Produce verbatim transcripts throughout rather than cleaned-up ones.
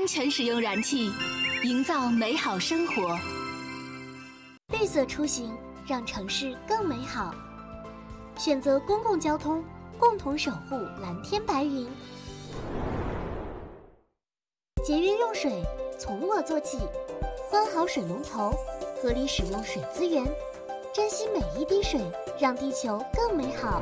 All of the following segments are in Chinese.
安全使用燃气，营造美好生活。 绿色出行，让城市更美好。选择公共交通，共同守护蓝天白云。节约用水，从我做起。关好水龙头，合理使用水资源，珍惜每一滴水，让地球更美好。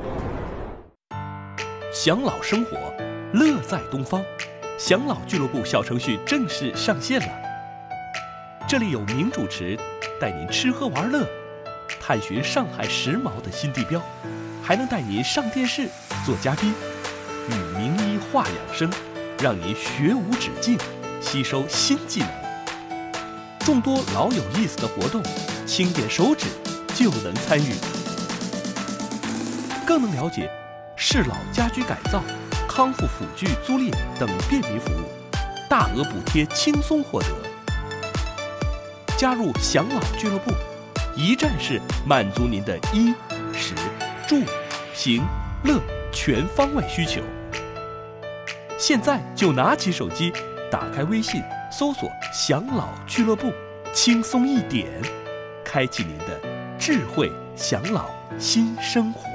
享老生活，乐在东方。享老俱乐部小程序正式上线了，这里有名主持带您吃喝玩乐，探寻上海时髦的新地标，还能带您上电视做嘉宾，与名医话养生，让您学无止境，吸收新技能。众多老有意思的活动，轻点手指就能参与，更能了解适老家居改造、康复辅具租赁等便民服务，大额补贴轻松获得。加入享老俱乐部，一站式满足您的衣食住行乐全方位需求。现在就拿起手机，打开微信，搜索享老俱乐部，轻松一点，开启您的智慧享老新生活。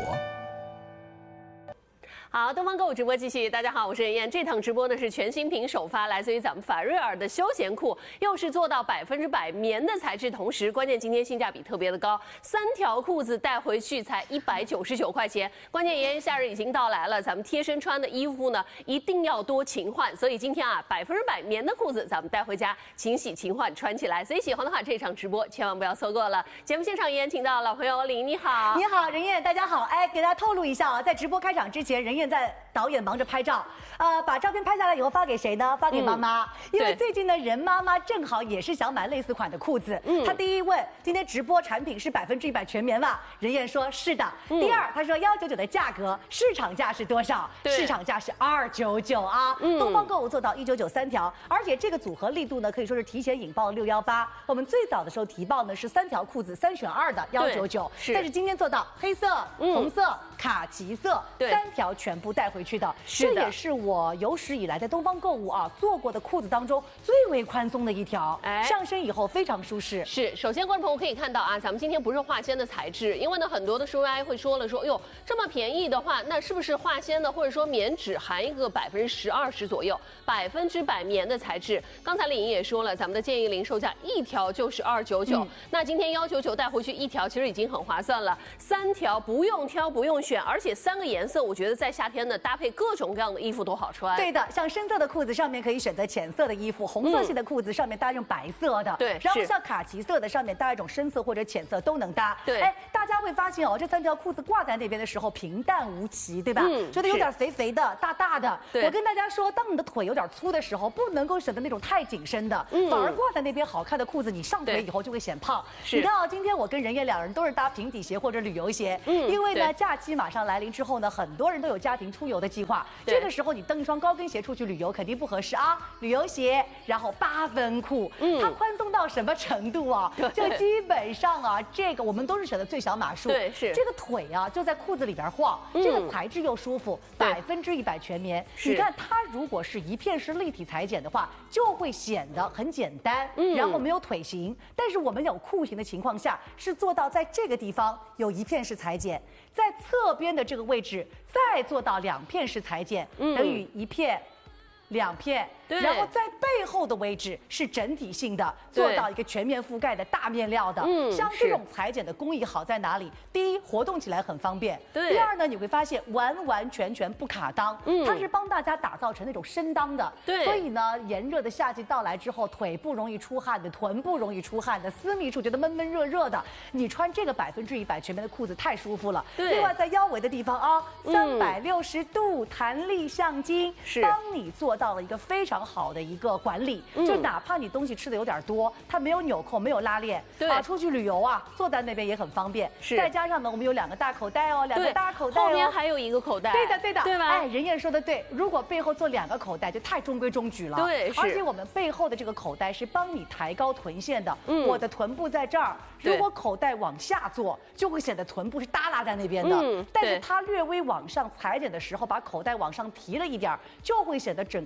好，东方购物直播继续。大家好，我是任燕。这趟直播呢是全新品首发，来自于咱们法瑞尔的休闲裤，又是做到百分之百棉的材质，同时关键今天性价比特别的高，三条裤子带回去才一百九十九块钱。关键炎炎夏日已经到来了，咱们贴身穿的衣服呢一定要多勤换，所以今天啊百分之百棉的裤子咱们带回家勤洗勤换穿起来。所以喜欢的话，这场直播千万不要错过了。节目现场依然请到老朋友李，你好， 你好，任燕，大家好。哎，给大家透露一下啊，在直播开场之前，任燕在导演忙着拍照，呃，把照片拍下来以后发给谁呢？发给妈妈，嗯、因为最近呢，任妈妈正好也是想买类似款的裤子。嗯，她第一问，今天直播产品是百分之一百全棉吧？任燕说是的。嗯、第二，她说幺九九的价格，市场价是多少？市场价是二九九啊。嗯，东方购物做到一九九三条，而且这个组合力度呢，可以说是提前引爆六幺八。我们最早的时候提报呢是三条裤子三选二的幺九九，但是今天做到黑色、嗯、红色、卡其色，三条全部带回去的。这也是我有史以来在东方购物啊做过的裤子当中最为宽松的一条，哎，上身以后非常舒适。 是，首先观众朋友可以看到啊，咱们今天不是化纤的材质，因为呢很多的收 I 会说了说，哟，这么便宜的话，那是不是化纤的或者说棉只含一个百分之十二十左右，百分之百棉的材质？刚才李莹也说了，咱们的建议零售价一条就是二九九，那今天幺九九带回去一条，其实已经很划算了，三条不用挑不用选，而且三个颜色，我觉得在夏天呢搭配各种各样的衣服都好穿。 对的，像深色的裤子上面可以选择浅色的衣服，红色系的裤子上面搭一种白色的， 对、嗯。 然后像卡其色的上面搭一种深色或者浅色都能搭。 对。 哎，大家会发现哦，这三条裤子挂在那边的时候平淡无奇，对吧？嗯。觉得有点肥肥的、大大的。对。我跟大家说，当你的腿有点粗的时候，不能够选择那种太紧身的，嗯、反而挂在那边好看的裤子，你上腿以后就会显胖。是。你看啊、哦，今天我跟任燕两人都是搭平底鞋或者旅游鞋，嗯，因为呢，假期马上来临之后呢，很多人都有家庭出游的计划，这个时候你蹬一双高跟鞋出去旅游肯定不合适啊！旅游鞋，然后八分裤，嗯，它宽松到什么程度啊？就基本上啊，这个我们都是选的最小码数， 对，是这个腿啊就在裤子里边晃，嗯、这个材质又舒服，百分之一百全棉。你看它如果是一片式立体裁剪的话，就会显得很简单，嗯，然后没有腿型。但是我们有裤型的情况下，是做到在这个地方有一片式裁剪，在侧边的这个位置再做到两片式裁剪，嗯、等于一片、两片。然后在背后的位置是整体性的，做到一个全面覆盖的大面料的。嗯，像这种裁剪的工艺好在哪里？第一，活动起来很方便。对。第二呢，你会发现完完全全不卡裆，嗯，它是帮大家打造成那种深裆的。对。所以呢，炎热的夏季到来之后，腿不容易出汗的，臀不容易出汗的，私密处觉得闷闷热热的，你穿这个百分之一百全棉的裤子太舒服了。对。另外在腰围的地方啊，三百六十度弹力橡筋，是帮你做到了一个非常好的一个管理，嗯、就哪怕你东西吃的有点多，它没有纽扣，没有拉链，对啊，出去旅游啊，坐在那边也很方便。是，再加上呢，我们有两个大口袋哦，两个大口袋、哦， 后面还有一个口袋。 对的，对的， 对吧？ 哎，任燕说的对，如果背后做两个口袋，就太中规中矩了。对，而且我们背后的这个口袋是帮你抬高臀线的。嗯，我的臀部在这儿，如果口袋往下做，就会显得臀部是耷拉在那边的。嗯，但是它略微往上裁剪的时候，把口袋往上提了一点，就会显得整个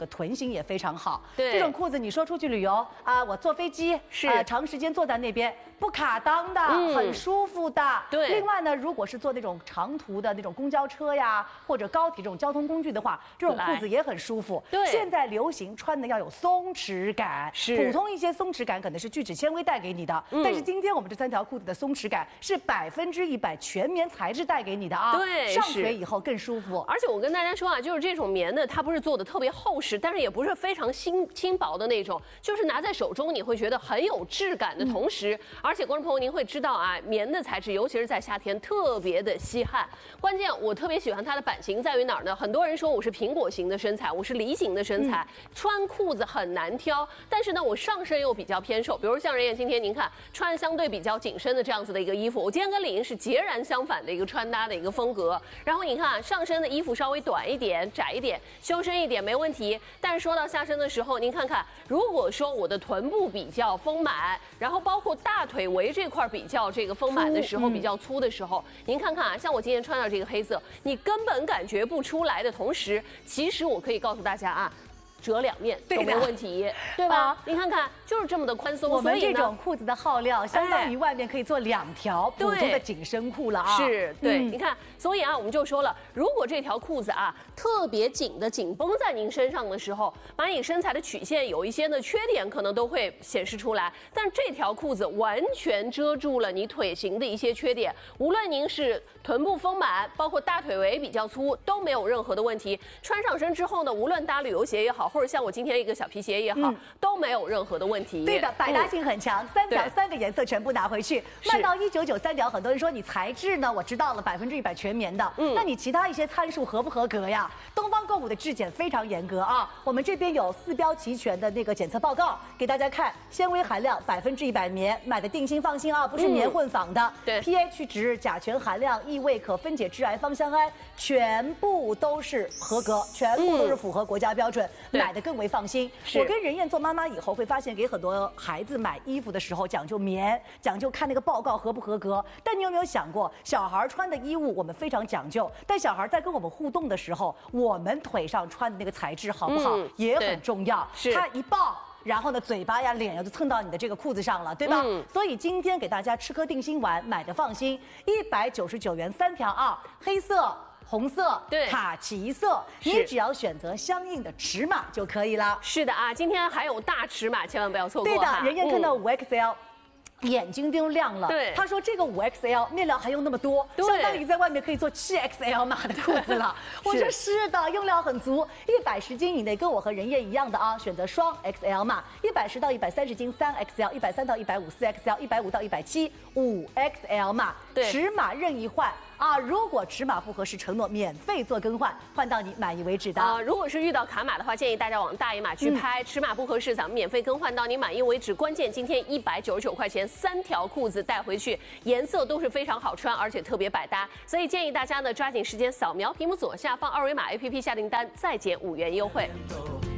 的臀型也非常好。 对， 这种裤子你说出去旅游啊，我坐飞机是、 呃、长时间坐在那边不卡裆的，嗯、很舒服的。 对。 另外呢，如果是坐那种长途的那种公交车呀，或者高铁这种交通工具的话，这种裤子也很舒服。 对。 现在流行穿的要有松弛感， 是普通一些松弛感可能是聚酯纤维带给你的，嗯、但是今天我们这三条裤子的松弛感是百分之一百全棉材质带给你的啊。 对， 上腿以后更舒服。 而且我跟大家说啊，就是这种棉呢，它不是做的特别厚实，但是也不是非常轻轻薄的那种，就是拿在手中你会觉得很有质感的同时，嗯、而且观众朋友您会知道啊，棉的材质尤其是在夏天特别的吸汗。关键我特别喜欢它的版型在于哪儿呢？很多人说我是苹果型的身材，我是梨形的身材，嗯、穿裤子很难挑，但是呢我上身又比较偏瘦，比如像任燕今天您看穿相对比较紧身的这样子的一个衣服，我今天跟李莹是截然相反的一个穿搭的一个风格。然后你看上身的衣服稍微短一点、窄一点、修身一点没问题，但是说到下身的时候，您看看，如果说我的臀部比较丰满，然后包括大腿围这块比较这个丰满的时候，比较粗的时候，您看看啊，像我今天穿到这个黑色，你根本感觉不出来的同时，其实我可以告诉大家啊。折两面都没问题，对吧？你看看，就是这么的宽松。 我们这种裤子的耗料，相当于外面可以做两条普通的紧身裤了啊。 是，对，你看，所以啊，我们就说了，如果这条裤子啊特别紧的紧绷在您身上的时候，把你身材的曲线有一些的缺点可能都会显示出来。但这条裤子完全遮住了你腿型的一些缺点，无论您是臀部丰满，包括大腿围比较粗，都没有任何的问题。穿上身之后呢，无论搭旅游鞋也好，或者像我今天一个小皮鞋也好，嗯、都没有任何的问题。 对的，百搭性很强，嗯、三条三个颜色全部拿回去，卖到一九九三条。很多人说你材质呢，我知道了，百分之一百全棉的。嗯，那你其他一些参数合不合格呀？东方购物的质检非常严格啊，我们这边有四标齐全的那个检测报告给大家看，纤维含量百分之一百棉，买的定心放心啊，不是棉混纺的。嗯、对 ，pH 值、甲醛含量、异味可分解致癌芳香胺，全部都是合格，全部都是符合国家标准，嗯、买的更为放心。我跟任燕做妈妈以后会发现，给很多孩子买衣服的时候讲究棉，讲究看那个报告合不合格。但你有没有想过，小孩穿的衣物我们非常讲究，但小孩在跟我们互动的时候，我们腿上穿的那个材质好不好、嗯、也很重要。是，他一抱。然后呢，嘴巴呀、脸呀就蹭到你的这个裤子上了，对吧？嗯、所以今天给大家吃颗定心丸，买的放心，一百九十九元三条啊，黑色、红色、 对卡其色，你只要选择相应的尺码就可以了。 是的啊，今天还有大尺码，千万不要错过。 对的，人家看到五 X L。嗯眼睛都亮了。 对， 他说这个五 X L 面料还用那么多，相当于在外面可以做七 X L 码的裤子了。我说是的，用料很足，一百十斤以内跟我和人燕一样的啊，选择双 X L 码，一百十到一百三十斤三 X L， 一百三到一百五四 X L， 一百五到一百七五 X L 码， 对， 尺码任意换。啊，如果尺码不合适，承诺免费做更换，换到你满意为止的。 啊、呃，如果是遇到卡码的话，建议大家往大一码去拍，嗯、尺码不合适，咱们免费更换到你满意为止。关键今天一百九十九块钱三条裤子带回去，颜色都是非常好穿，而且特别百搭，所以建议大家呢抓紧时间扫描屏幕左下方二维码 A P P 下订单，再减五元优惠。